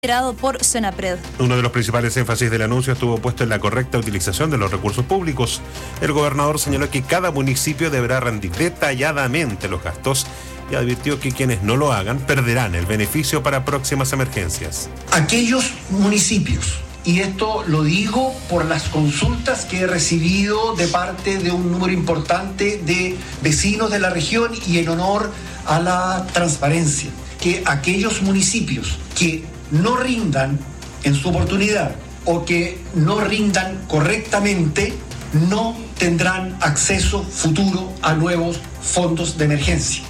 liderado por Senapred. Uno de los principales énfasis del anuncio estuvo puesto en la correcta utilización de los recursos públicos. El gobernador señaló que cada municipio deberá rendir detalladamente los gastos y advirtió que quienes no lo hagan perderán el beneficio para próximas emergencias. Aquellos municipios, y esto lo digo por las consultas que he recibido de parte de un número importante de vecinos de la región y en honor a la transparencia, que aquellos municipios que no rindan en su oportunidad o que no rindan correctamente no tendrán acceso futuro a nuevos fondos de emergencia.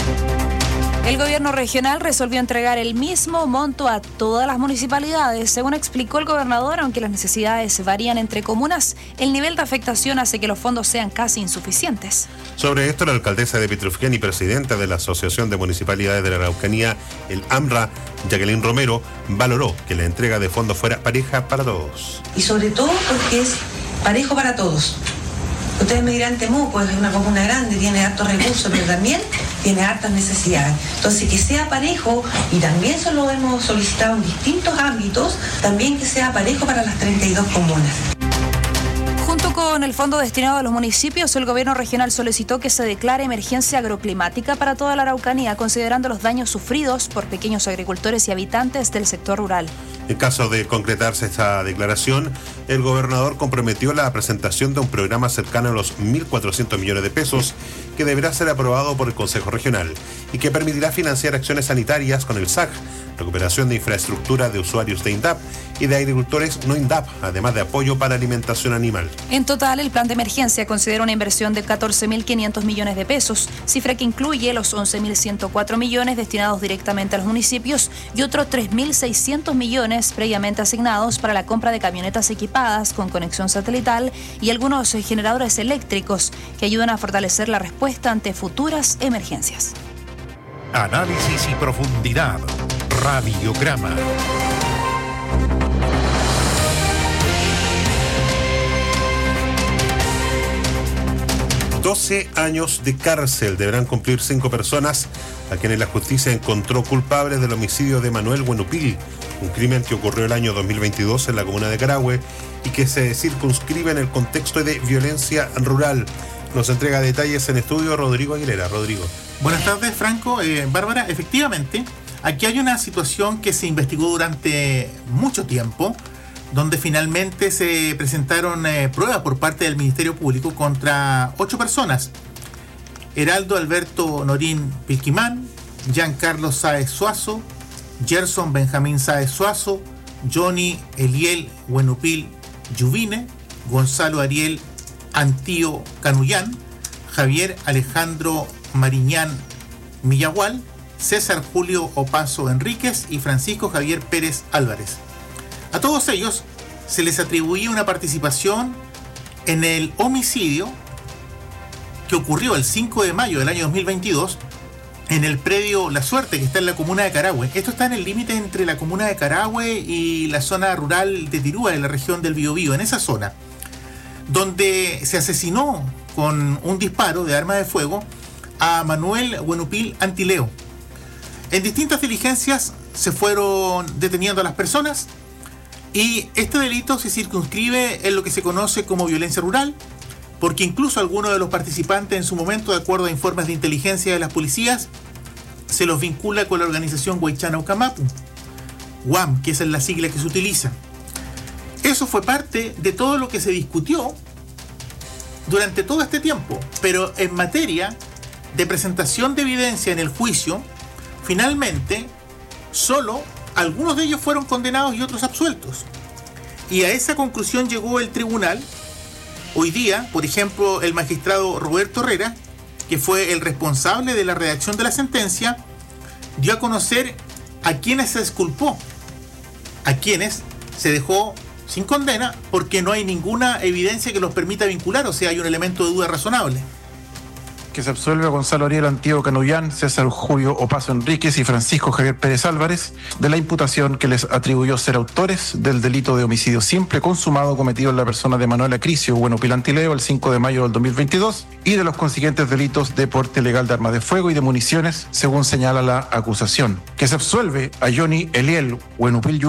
El gobierno regional resolvió entregar el mismo monto a todas las municipalidades. Según explicó el gobernador, aunque las necesidades varían entre comunas, el nivel de afectación hace que los fondos sean casi insuficientes. Sobre esto, la alcaldesa de Petrufquén y presidenta de la Asociación de Municipalidades de la Araucanía, el AMRA, Jacqueline Romero, valoró que la entrega de fondos fuera pareja para todos. Y sobre todo porque es parejo para todos. Ustedes me dirán, Temuco es una comuna grande, tiene hartos recursos, pero también tiene hartas necesidades. Entonces, que sea parejo, y también eso lo hemos solicitado en distintos ámbitos, también que sea parejo para las 32 comunas. Junto con el fondo destinado a los municipios, el gobierno regional solicitó que se declare emergencia agroclimática para toda la Araucanía, considerando los daños sufridos por pequeños agricultores y habitantes del sector rural. En caso de concretarse esta declaración, el gobernador comprometió la presentación de un programa cercano a los 1.400 millones de pesos que deberá ser aprobado por el Consejo Regional y que permitirá financiar acciones sanitarias con el SAC, recuperación de infraestructura de usuarios de INDAP y de agricultores no INDAP, además de apoyo para alimentación animal. En total, el plan de emergencia considera una inversión de 14.500 millones de pesos, cifra que incluye los 11.104 millones destinados directamente a los municipios y otros 3.600 millones previamente asignados para la compra de camionetas equipadas con conexión satelital y algunos generadores eléctricos que ayudan a fortalecer la respuesta ante futuras emergencias. Análisis y profundidad. Radiograma. $12 años de cárcel deberán cumplir 5 personas a quienes la justicia encontró culpables del homicidio de Manuel Huenupil, un crimen que ocurrió el año 2022 en la comuna de Carahue y que se circunscribe en el contexto de violencia rural. Nos entrega detalles en estudio Rodrigo Aguilera. Rodrigo. Buenas tardes, Franco. Bárbara, efectivamente, aquí hay una situación que se investigó durante mucho tiempo, donde finalmente se presentaron pruebas por parte del Ministerio Público contra 8 personas. Heraldo Alberto Norín Pilquimán, Giancarlo Sáez Suazo, Gerson Benjamín Sáez Suazo, Johnny Eliel Huenupil Yuvine, Gonzalo Ariel Antío Canullán, Javier Alejandro Mariñán Millagual, César Julio Opaso Enríquez y Francisco Javier Pérez Álvarez. A todos ellos se les atribuía una participación en el homicidio que ocurrió el 5 de mayo del año 2022 en el predio La Suerte, que está en la comuna de Carahue. Esto está en el límite entre la comuna de Carahue y la zona rural de Tirúa, en la región del Biobío, en esa zona, donde se asesinó con un disparo de arma de fuego a Manuel Huenupil Antileo. En distintas diligencias se fueron deteniendo a las personas y este delito se circunscribe en lo que se conoce como violencia rural, porque incluso algunos de los participantes en su momento, de acuerdo a informes de inteligencia de las policías, se los vincula con la organización Huaychana Ucamapu, UAM, que esa es la sigla que se utiliza. Eso fue parte de todo lo que se discutió durante todo este tiempo, pero en materia de presentación de evidencia en el juicio, finalmente solo algunos de ellos fueron condenados y otros absueltos. Y a esa conclusión llegó el tribunal. Hoy día, por ejemplo, el magistrado Roberto Herrera, que fue el responsable de la redacción de la sentencia, dio a conocer a quienes se exculpó, a quienes se dejó sin condena porque no hay ninguna evidencia que los permita vincular, o sea, hay un elemento de duda razonable. Que se absuelve a Gonzalo Ariel Antío Canullán, César Julio Opaso Enríquez y Francisco Javier Pérez Álvarez de la imputación que les atribuyó ser autores del delito de homicidio simple consumado cometido en la persona de Manuel Acricio Huenupil Antileo el 5 de mayo del 2022 y de los consiguientes delitos de porte legal de armas de fuego y de municiones, según señala la acusación. Que se absuelve a Johnny Eliel Huenupil